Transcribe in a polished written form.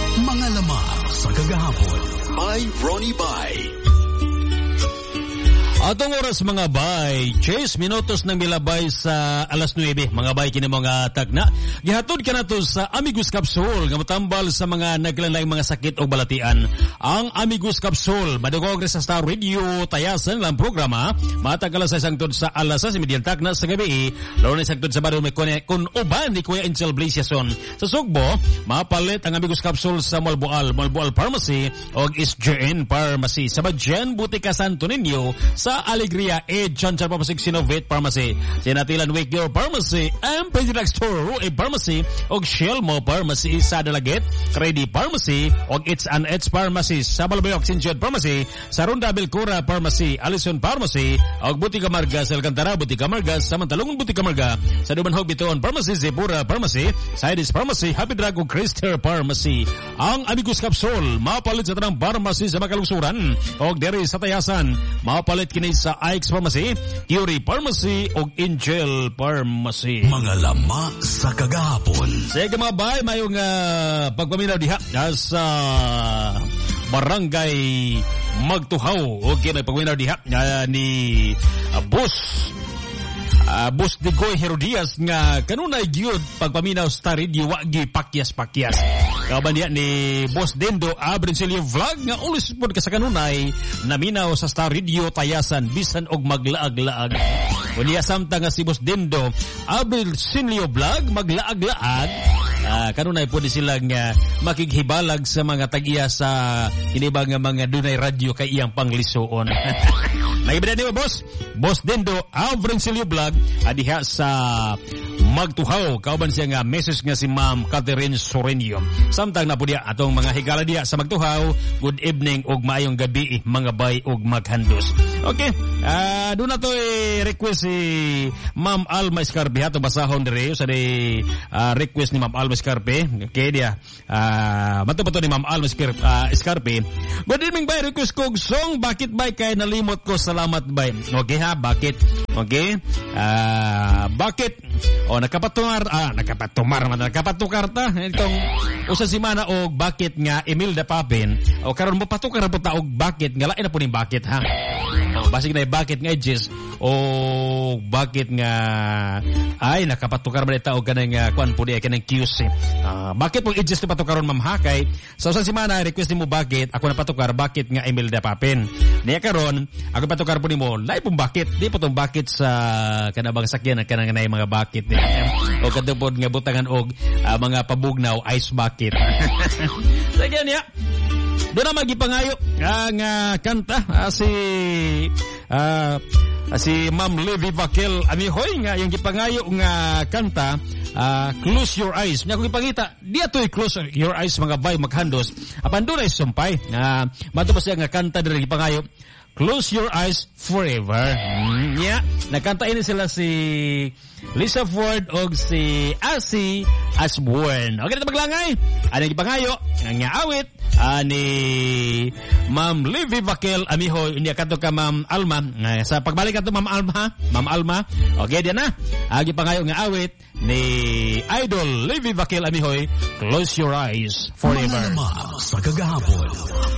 Mga lamang sa kagahapon. By Ronnie Bay. Atong oras mga bay, 10 minutos ng milabay sa alas 9. Mga bay, kini mga tagna. Gihatod ka na to sa Amigos Capsule, nga matambal sa mga naglalayng mga sakit o balatian. Ang Amigos Capsule, madugog sa Star Radio, tayasan lang programa. Matag alas 6 hangtod sa alas 6 median tagna sa gabi. Lalo na hangtod sa baro may kun uban ni Kuya Angel Blasiason. Sa Sugbo, mapalit ang Amigos Capsule sa Malboal Pharmacy o SJN Pharmacy. Sa Badyan, Butika Santo Niño, sa Alegria, John Pharmacy, Sinovate Pharmacy, Sinatilan Wakeo Pharmacy, President Store, Rue Pharmacy, og Shelmo Pharmacy sa Dalaget, Ready Pharmacy, og It's an It's Pharmacy sa Balbayok, Sinjod Pharmacy, sa Ronda Belcura Pharmacy, Alison Pharmacy, og Butika Marga sa Alcantara, Butika Marga sa Mantalungon, Butika Marga sa Dumanhog, Bitoon Pharmacy, Zebura Pharmacy, Sidis Pharmacy, Happy Drug og Christer Pharmacy. Ang Amigos Capsule, mapalit sa tanang pharmacy sa Makalungsuran, og dere sa Tayasan, mapalit kini sa Ike's Pharmacy, Curie Pharmacy o Angel Pharmacy. Mga lama sa kagahapon. Sige mga bay, mayong pagpaminaw diha sa Barangay Magtuhaw. Okay, may pagpaminaw diha ni Boss Digoy Herodias nga kanunay gyud pagpaminaw sa radio wagi pakyas-pakyas. Kaban niya ni Boss Dendo Abrensilio Vlog nga ulis pod ka sa kanunay naminaw sa Star Radio tayasan bisan og maglaag-laag. Unya samtang nga si Boss Dendo Abrensilio Vlog maglaag-laag. Kanunay po di sila nga makighibalag sa mga tag-iya sa inibang nga mga dunay radio kay iyang panglisuon. Naibida ni boss? Boss Dendo Avrensilio Vlog adiha sa Magtuhaw. Kauban siya nga message nga si Ma'am Catherine Sorenio. Samtang na po diya atong mga higala diya sa Magtuhaw. Good evening og maayong gabi mga bay og maghandos. Okay. Doon na to request si Ma'am Alma Escarpe. Hato basahon dire sa request ni Ma'am Alma Escarpe. Okay dia. Mato ni Ma'am Alma Escarpe. Good evening bay, request ko song Bakit Bay kay nalimot ko, salamat bay. Okay ha, bakit? Okay. Bakit? Nakapatukar ta itong usa semana og bakit nga Imelda Papin o karon mo patukar po ta og bakit nga lain na po ni bakit ha. Basig na bakit nga Jess o bakit nga ay nakapatukar ba ta og kanang kuan po di kanang QC. Bakit po Jess patukaron Ma'am Hakay sa usa semana request nimo bakit ako napatukar bakit nga Imelda Papin. Niya karon ako patukar po nimo lain po bakit di po tong bakit sa kanabang sakyan kanang nay mga bakit o kadtupod nga butangan og mga pabugnaw ice bucket. Sige niya. Doon na magipangayo ang kanta si Ma'am Levi Vaquel Amihoy nga yung gipangayo nga kanta Close Your Eyes. Nya kung ipangita di ato close your eyes mga bay maghandos. Apan doon ay sumpay. Mato pa siya nga kanta diri gipangayo Close Your Eyes Forever. Nakanta ini sila si Lisa Ford og si Asi Asborn. Okay na maglangay. Ano yung pangayo? Ang awit ni Ma'am Levi Vaquel Amihoy. Unya kadto ka Ma'am Alma. Sa pagbalik kadto Ma'am Alma. Okay diyan na. Ang pangayo nga awit ni Idol Levi Vaquel Amihoy, Close Your Eyes Forever. Mga lamang sa kagahapon.